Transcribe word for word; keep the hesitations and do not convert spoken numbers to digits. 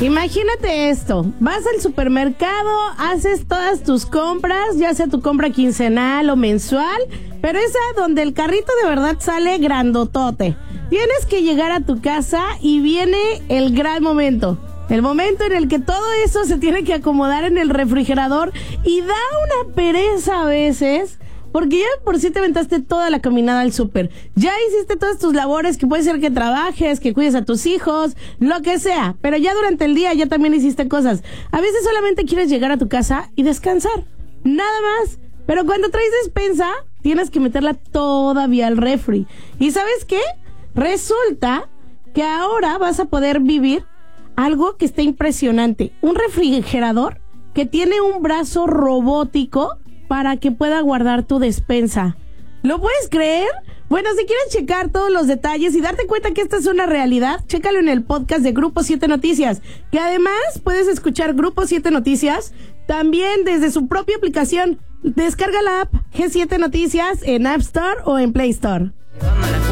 Imagínate esto, vas al supermercado, haces todas tus compras, ya sea tu compra quincenal o mensual, pero esa donde el carrito de verdad sale grandotote. Tienes que llegar a tu casa y viene el gran momento. El momento en el que todo eso se tiene que acomodar en el refrigerador y da una pereza a veces, porque ya por sí te aventaste toda la caminada al súper. Ya hiciste todas tus labores, que puede ser que trabajes, que cuides a tus hijos, lo que sea. Pero ya durante el día ya también hiciste cosas. A veces solamente quieres llegar a tu casa y descansar. Nada más. Pero cuando traes despensa, tienes que meterla todavía al refri. ¿Y sabes qué? Resulta que ahora vas a poder vivir algo que está impresionante. Un refrigerador que tiene un brazo robótico para que pueda guardar tu despensa. ¿Lo puedes creer? Bueno, si quieres checar todos los detalles y darte cuenta que esta es una realidad, chécalo en el podcast de Grupo siete Noticias, que además puedes escuchar Grupo siete Noticias también desde su propia aplicación. Descarga la app G siete Noticias en App Store o en Play Store.